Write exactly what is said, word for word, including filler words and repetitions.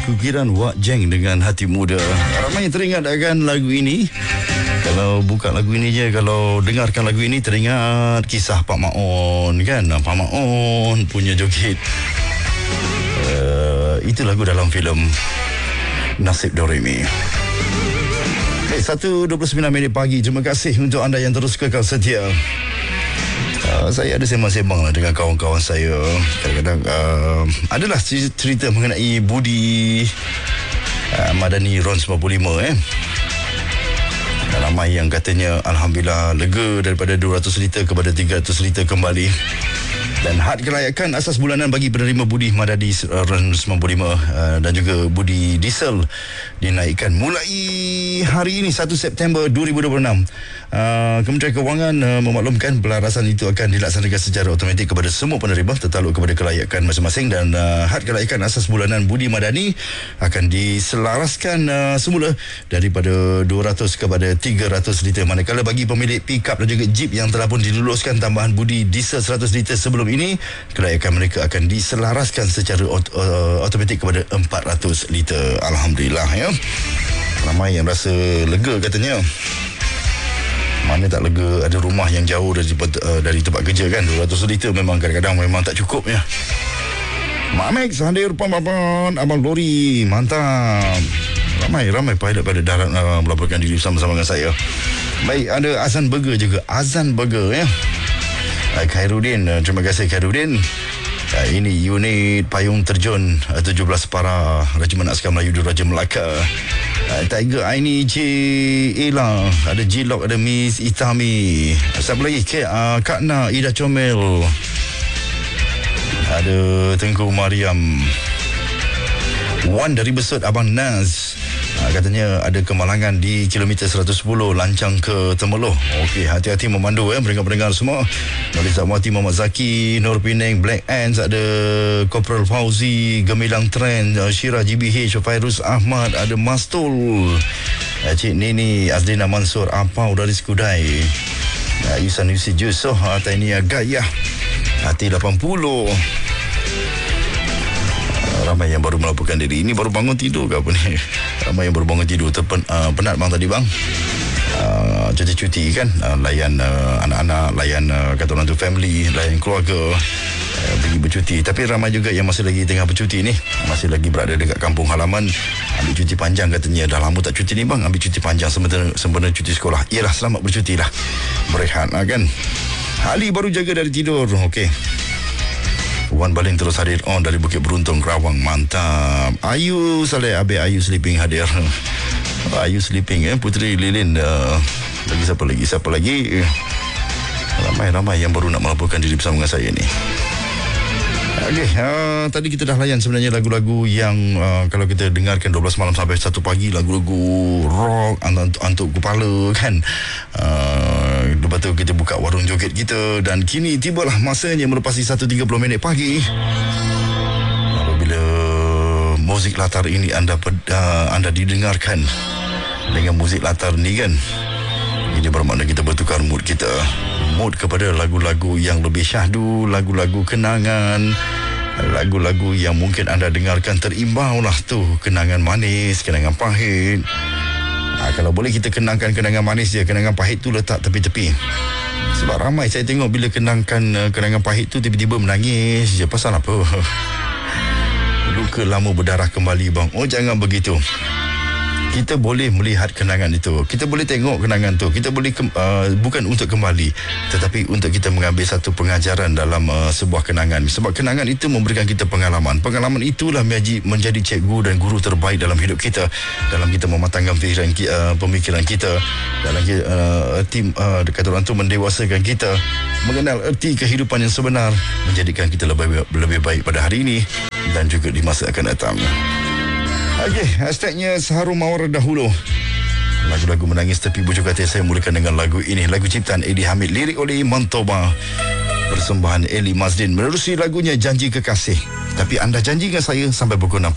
Kukiran Wak Jeng dengan Hati Muda. Ramai yang teringat akan lagu ini. Kalau buka lagu ini je, kalau dengarkan lagu ini teringat kisah Pak Maon kan. Pak Maon punya joget. Uh, itu lagu dalam filem Nasib Doremi. Hey, satu dua puluh sembilan minit pagi. Terima kasih untuk anda yang terus kekal setia. Uh, saya ada sembang-sembang lah dengan kawan-kawan saya. Kadang-kadang uh, adalah cerita mengenai Budi uh, Madani RON sembilan puluh lima eh. Ramai yang katanya alhamdulillah lega daripada dua ratus liter kepada tiga ratus liter kembali. Dan had kelayakan asas bulanan bagi penerima Budi Madani RON sembilan puluh lima uh, dan juga Budi Diesel dinaikkan mulai hari ini satu September dua ribu dua puluh enam. Uh, Kementerian Kewangan uh, memaklumkan pelarasan itu akan dilaksanakan secara automatik kepada semua penerima tertakluk kepada kelayakan masing-masing, dan uh, had kelayakan asas bulanan Budi Madani akan diselaraskan uh, semula daripada dua ratus kepada tiga ratus liter, manakala bagi pemilik pick-up dan juga jeep yang telah pun diluluskan tambahan Budi Diesel seratus liter sebelum ini, kelayakan mereka akan diselaraskan secara ot- uh, automatik kepada empat ratus liter. Alhamdulillah ya. Ramai yang rasa lega katanya. Mana tak lega, ada rumah yang jauh dari, uh, dari tempat kerja kan. dua ratus liter memang kadang-kadang memang tak cukup ya. Mak Max hadir pan-pan Abang Lori. Mantap. Ramai-ramai pilot-pilot darat uh, melaporkan diri bersama-sama dengan saya. Baik, ada Azan Burger juga. Azan Burger ya. uh, Khairuddin, uh, terima kasih Khairuddin. uh, Ini unit payung terjun uh, tujuh belas para Regimen Askar Melayu Diraja Melaka. Uh, Tiger Aini J Ella, ada J-Lock, ada Miss Itami. Siapa lagi? K, uh, Kak Na, Ida Comel, ada Tengku Mariam, Wan dari Besut, Abang Naz. uh, Katanya ada kemalangan di kilometer seratus sepuluh Lancang ke Temeloh. Okey, hati-hati memandu ya, pendengar-pendengar semua. Nolisa Muati, Muhammad Zaki, Nur Penang, Black Ants, ada Corporal Fauzi, Gemilang Trend, Syirah G B H, Fairuz Ahmad, ada Mastul, Cik Nini, Azlina Mansur, Apau dari Skudai, Yusan Yusi Jusoh, Tainia Gayah, Hati lapan puluh. Ramai yang baru melaporkan diri. Ini baru bangun tidur ke apa ni? Ramai yang baru bangun tidur. Terpen, uh, penat bang tadi bang. Uh, cuti-cuti kan, uh, layan uh, anak-anak, layan uh, kata orang tu family, layan keluarga, uh, pergi bercuti. Tapi ramai juga yang masih lagi tengah bercuti ni, masih lagi berada dekat kampung halaman, ambil cuti panjang katanya. Dah lama tak cuti ni bang, ambil cuti panjang sempena, sempena cuti sekolah. Yalah, selamat bercuti lah, berehat lah kan. Ali baru jaga dari tidur. Okey, Wan Balin terus hadir on dari Bukit Beruntung, Kerawang. Mantap. Ayu Saleh, Abe Ayu Sleeping hadir. Ayu Sleeping eh. Putri Lilin, uh, lagi siapa lagi siapa lagi ramai-ramai yang baru nak melaporkan diri bersama dengan saya ni. Okey, uh, tadi kita dah layan sebenarnya lagu-lagu yang uh, kalau kita dengarkan dua belas malam sampai satu pagi, lagu-lagu rock antuk, antuk kepala kan. Uh, lepas tu kita buka warung joget kita, dan kini tibalah masanya melepasi satu tiga puluh minit pagi. Apabila muzik latar ini anda uh, anda didengarkan dengan muzik latar ni kan, ini bermakna kita bertukar mood kita, mood kepada lagu-lagu yang lebih syahdu, lagu-lagu kenangan, lagu-lagu yang mungkin anda dengarkan terimbau lah tu, kenangan manis, kenangan pahit. Ha, kalau boleh kita kenangkan kenangan manis je, kenangan pahit tu letak tepi-tepi. Sebab ramai saya tengok bila kenangkan uh, kenangan pahit tu tiba-tiba menangis je. Pasal apa? Luka lama berdarah kembali bang. Oh, jangan begitu. Kita boleh melihat kenangan itu, kita boleh tengok kenangan tu, kita boleh ke, uh, bukan untuk kembali, tetapi untuk kita mengambil satu pengajaran dalam uh, sebuah kenangan. Sebab kenangan itu memberikan kita pengalaman. Pengalaman itulah menjadi, menjadi cikgu dan guru terbaik dalam hidup kita, dalam kita mematangkan fikiran, uh, pemikiran kita, dalam uh, erti uh, kata orang tu mendewasakan kita, mengenal erti kehidupan yang sebenar, menjadikan kita lebih lebih baik pada hari ini dan juga di masa akan datang. Okey, hashtagnya Seharum Mawar Dahulu. Lagu-lagu menangis tepi bujur hati saya mulakan dengan lagu ini. Lagu ciptaan Eddie Hamid, lirik oleh Mantoba, persembahan Eli Mazdin. Menerusi lagunya Janji Kekasih. Tapi anda janji dengan saya sampai pukul enam.